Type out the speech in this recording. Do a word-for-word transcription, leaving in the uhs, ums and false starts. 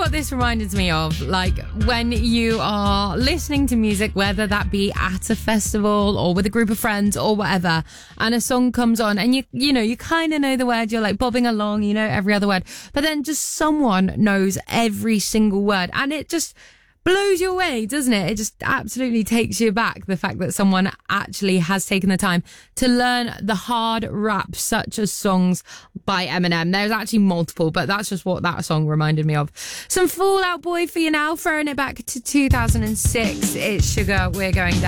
what this reminded me of? Like when you are listening to music, whether that be at a festival or with a group of friends or whatever, and a song comes on and you, you know, you kind of know the word, you're like bobbing along, you know, every other word, but then just someone knows every single word and it just blows you away, doesn't it? It just absolutely takes you back, the fact that someone actually has taken the time to learn the hard rap, such as songs by Eminem. There's actually multiple, but that's just what that song reminded me of. Some Fall Out Boy for you now, throwing it back to two thousand six. It's Sugar, We're Going Down.